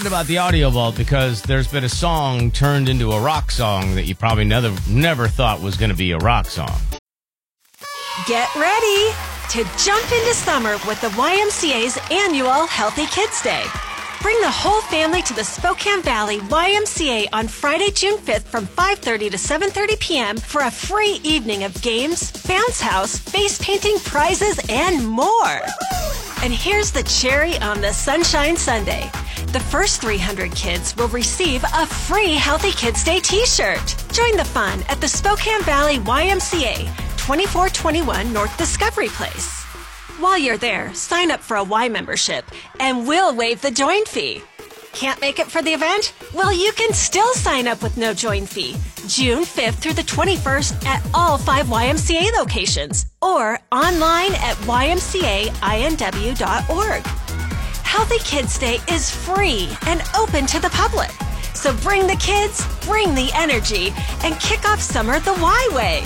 About the Audio Vault because there's been a song turned into a rock song that you probably never thought was going to be a rock song. Get ready to jump into summer with the YMCA's annual Healthy Kids Day. Bring the whole family to the Spokane Valley YMCA on Friday, June 5th from 5:30 to 7:30 p.m. for a free evening of games, bounce house, face painting, prizes, and more. And here's the cherry on the Sunshine Sundae. The first 300 kids will receive a free Healthy Kids Day t-shirt. Join the fun at the Spokane Valley YMCA, 2421 North Discovery Place. While you're there, sign up for a Y membership, and we'll waive the join fee. Can't make it for the event? Well, you can still sign up with no join fee. June 5th through the 21st at all 5 YMCA locations, or online at ymcainw.org. Healthy Kids Day is free and open to the public. So bring the kids, bring the energy, and kick off summer the Y way.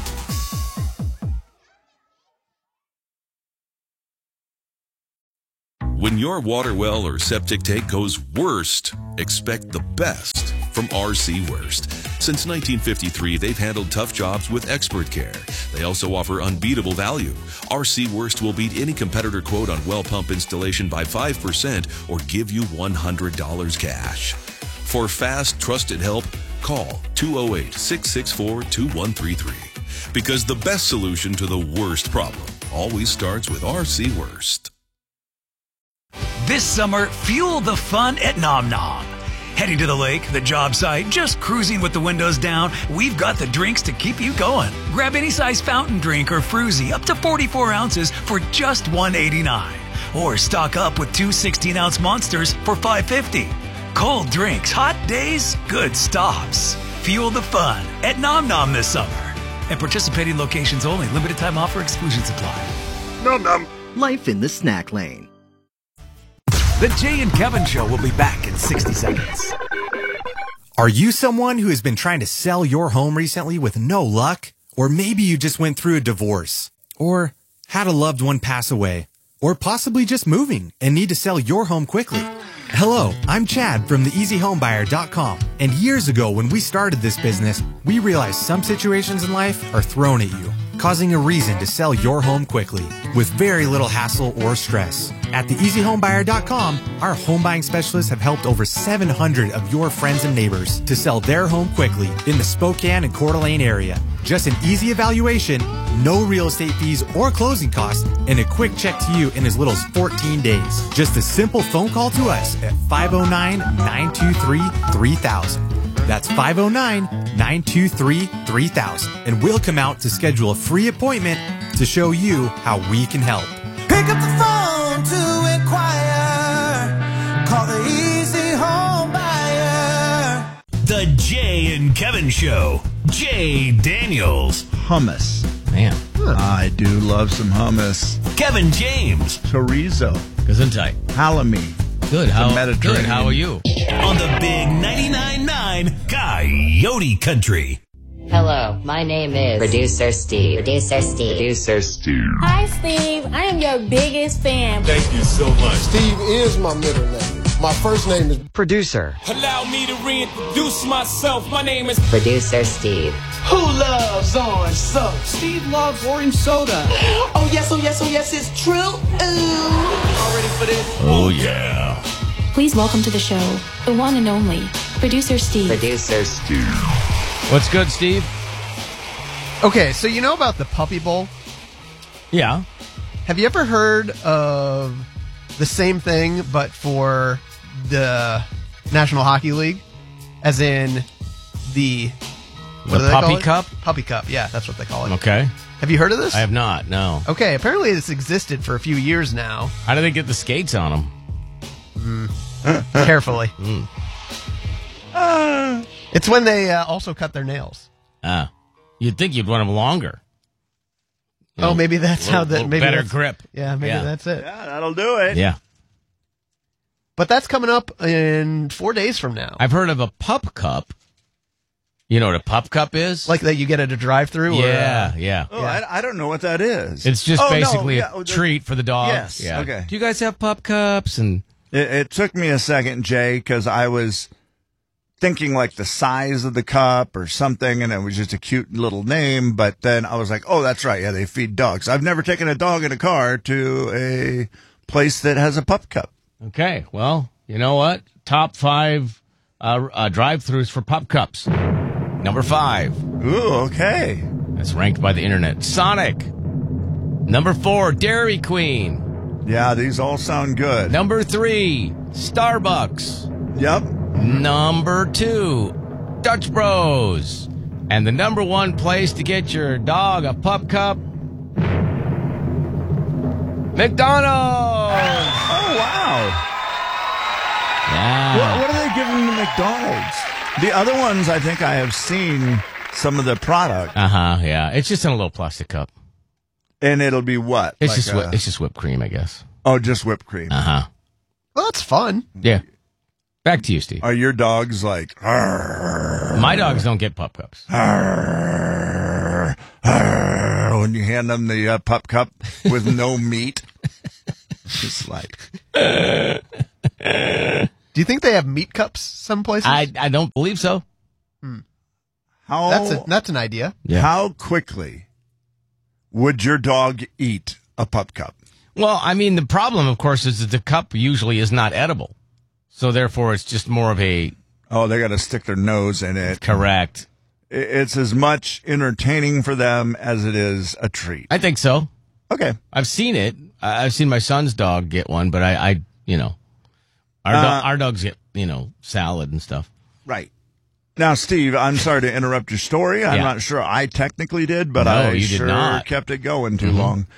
When your water well or septic tank goes worst, expect the best from RC Worst. Since 1953, they've handled tough jobs with expert care. They also offer unbeatable value. RC Worst will beat any competitor quote on well pump installation by 5% or give you $100 cash. For fast, trusted help, call 208-664-2133. Because the best solution to the worst problem always starts with RC Worst. This summer, fuel the fun at Nom Nom. Heading to the lake, the job site, just cruising with the windows down, we've got the drinks to keep you going. Grab any size fountain drink or fruzy up to 44 ounces for just $1.89. Or stock up with 2 16-ounce monsters for $5.50. Cold drinks, hot days, good stops. Fuel the fun at Nom Nom this summer. And participating locations only. Limited time offer, exclusions apply. Nom Nom. Life in the snack lane. The Jay and Kevin Show will be back in 60 seconds. Are you someone who has been trying to sell your home recently with no luck? Or maybe you just went through a divorce, or had a loved one pass away, or possibly just moving and need to sell your home quickly. Hello, I'm Chad from theeasyhomebuyer.com. And years ago when we started this business, we realized some situations in life are thrown at you, causing a reason to sell your home quickly with very little hassle or stress. At theeasyhomebuyer.com, our home buying specialists have helped over 700 of your friends and neighbors to sell their home quickly in the Spokane and Coeur d'Alene area. Just an easy evaluation, no real estate fees or closing costs, and a quick check to you in as little as 14 days. Just a simple phone call to us at 509-923-3000. That's 509-923-3000. And we'll come out to schedule a free appointment to show you how we can help. Pick up the phone to inquire. Call the Easy Home Buyer. The Jay and Kevin Show. Jay Daniels. Hummus. Man. I do love some hummus. Kevin James. Chorizo. Gesundheit. Halloumi. Good. How Mediterranean. Good. How are you? On the big 99.9 Coyote Country. Hello, my name is Producer Steve. Producer Steve. Producer Steve. Hi, Steve. I am your biggest fan. Thank you so much. Steve is my middle name. My first name is Producer. Allow me to reintroduce myself. My name is Producer Steve. Who loves orange soda? Steve loves orange soda. Oh, yes, oh, yes, oh, yes, it's true. Ooh. Y'all ready for this? Oh, yeah. Please welcome to the show, the one and only, Producer Steve. Producer Steve. What's good, Steve? Okay, so you know about the Puppy Bowl? Yeah. Have you ever heard of the same thing, but for the National Hockey League? As in the... What do they Puppy call it? Cup? Puppy Cup, yeah, that's what they call it. Okay. Have you heard of this? I have not, no. Okay, apparently it's existed for a few years now. How do they get the skates on them? Carefully. It's when they also cut their nails. You'd think you'd want them longer. You know, maybe that's how that. Maybe better grip. Yeah, maybe that's it. Yeah, that'll do it. Yeah. But that's coming up in 4 days from now. I've heard of a Pup Cup. You know what a Pup Cup is? Like that you get at a drive-through? Yeah, or, yeah. Oh, yeah. I don't know what that is. It's just basically a treat for the dogs. Yes, yeah. okay. Do you guys have Pup Cups? And It took me a second, Jay, because I was thinking like the size of the cup or something, and it was just a cute little name. But then I was like, oh, that's right. Yeah, they feed dogs. I've never taken a dog in a car to a place that has a pup cup. Okay, well, you know what? Top 5 drive-thrus for pup cups. Number 5. Ooh, okay. That's ranked by the internet. Sonic. Number 4, Dairy Queen. Yeah, these all sound good. Number 3, Starbucks. Yep. Number 2, Dutch Bros. And the number 1 place to get your dog a pup cup, McDonald's. Oh, wow. Yeah. What are they giving to McDonald's? The other ones, I think I have seen some of the product. Yeah. It's just in a little plastic cup. And it'll be what? It's just whipped cream, I guess. Oh, just whipped cream. Uh-huh. Well, that's fun. Yeah. Back to you, Steve. Are your dogs like... Arr, my dogs don't get pup cups. Arr, arr, when you hand them the pup cup with no meat. Just like... Do you think they have meat cups some places? I don't believe so. That's an idea. Yeah. How quickly would your dog eat a pup cup? Well, I mean, the problem, of course, is that the cup usually is not edible. So, therefore, it's just more of a... Oh, they got to stick their nose in it. Correct. It's as much entertaining for them as it is a treat. I think so. Okay. I've seen it. I've seen my son's dog get one, but I our dogs get, salad and stuff. Right. Now, Steve, I'm sorry to interrupt your story. I'm not sure I technically did, but I sure kept it going too long.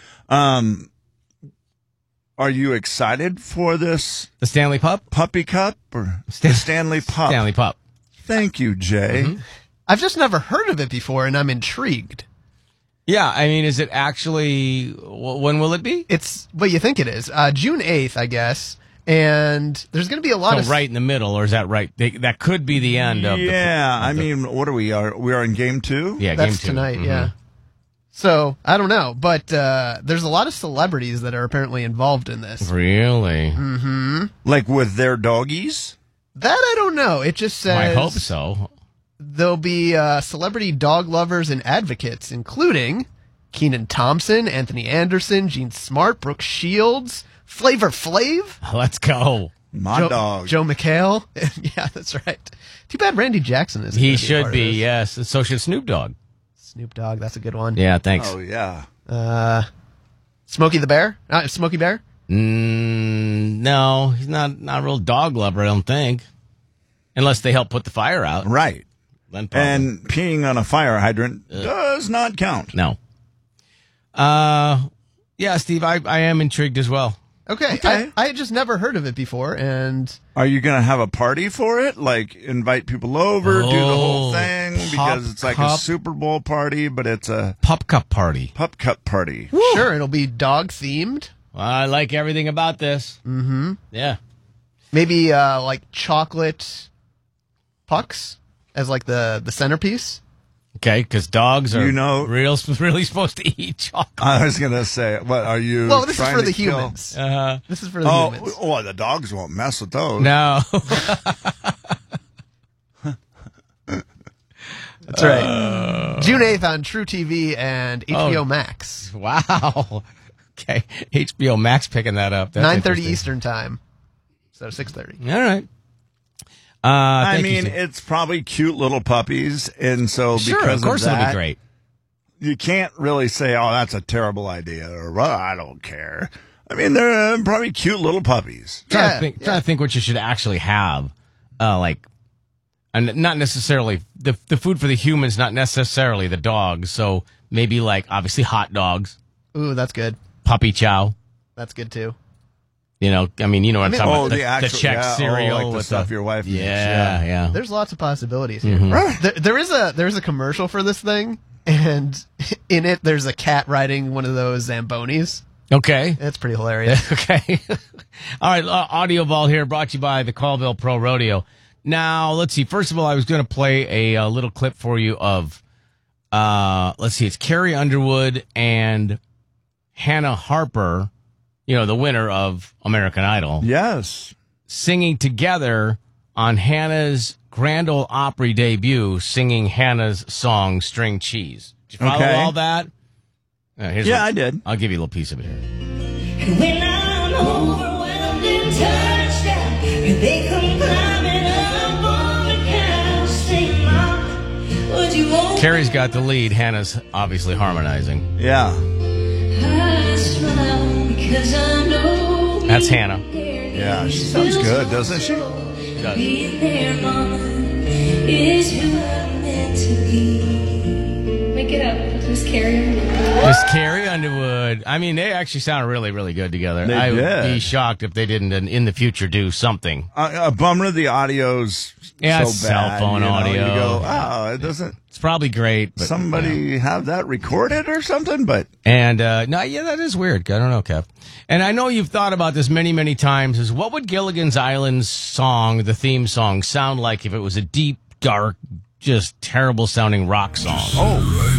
Are you excited for this? The Stanley Pup? Puppy Cup? Or the Stanley Pup? Stanley Pup. Thank you, Jay. Mm-hmm. I've just never heard of it before, and I'm intrigued. Yeah, I mean, is it actually... When will it be? It's what you think it is. June 8th, I guess. And there's going to be a lot of... right in the middle, or is that right? That could be the end of what are we? We are in game 2? Yeah, That's game 2. Tonight, yeah. So, I don't know, but there's a lot of celebrities that are apparently involved in this. Really? Mm-hmm. Like with their doggies? That I don't know. It just says... I hope so. There'll be celebrity dog lovers and advocates, including Kenan Thompson, Anthony Anderson, Gene Smart, Brooke Shields, Flavor Flav. Let's go. My dog. Joe McHale. Yeah, that's right. Too bad Randy Jackson isn't. He should be, yes. And so should Snoop Dogg. Snoop Dogg, that's a good one. Yeah, thanks. Oh, yeah. Smokey the Bear? Smokey Bear? No, he's not a real dog lover, I don't think. Unless they help put the fire out. Right. Then probably. And peeing on a fire hydrant does not count. No. Yeah, Steve, I am intrigued as well. Okay. I had just never heard of it before, and... Are you going to have a party for it? Like, invite people over, do the whole thing? Because it's like a Super Bowl party, but it's a... Pup Cup party. Pup Cup party. Woo. Sure, it'll be dog-themed. Well, I like everything about this. Mm-hmm. Yeah. Maybe, like, chocolate pucks as, like, the centerpiece. Okay, because dogs are really supposed to eat chocolate. I was going to say, what are you Well, this is trying for to the kill? humans. This is for the humans. Oh, the dogs won't mess with those. No. That's right. June 8th on True TV and HBO Max. Wow. Okay. HBO Max picking that up. 9:30 Eastern time. So 6:30. All right. I mean, it's probably cute little puppies, and so because of course that, it'll be great. You can't really say, "Oh, that's a terrible idea," or "Well, I don't care." I mean, they're probably cute little puppies. Trying to think what you should actually have, and not necessarily the food for the humans, not necessarily the dogs. So maybe obviously hot dogs. Ooh, that's good. Puppy chow. That's good too. You know, what I'm talking about. The Czech cereal. Like the stuff your wife makes. Yeah. There's lots of possibilities here. Mm-hmm. There's a commercial for this thing, and in it there's a cat riding one of those Zambonis. Okay. That's pretty hilarious. Okay. All right, Audio Vault here, brought to you by the Colville Pro Rodeo. Now, let's see. First of all, I was going to play a little clip for you of, let's see, it's Carrie Underwood and Hannah Harper, the winner of American Idol. Yes. singing together on Hannah's Grand Ole Opry debut, singing Hannah's song "String Cheese." Did you follow all that? I did. I'll give you a little piece of it here. And when I'm overwhelmed and touched out, and they come climbing up on the couch, say, Mom, would you want Carrie's got the lead. Hannah's obviously harmonizing. Yeah. I smile because I know That's Hannah. Yeah, she sounds good, doesn't she? being there, Mama, is who I'm meant to be. Make it up with Miss Carrie. Miss Carrie Underwood. I mean, they actually sound really, really good together. They I would did. be shocked if they didn't in the future do something. A bummer the audio's Yeah, so cell bad. phone audio. You go, oh, it doesn't. It's probably great. But, Somebody have that recorded or something, but And no, yeah, that is weird. I don't know, Kev. And I know you've thought about this many, many times. Is what would Gilligan's Island's song, the theme song, sound like if it was a deep, dark, just terrible sounding rock song? oh.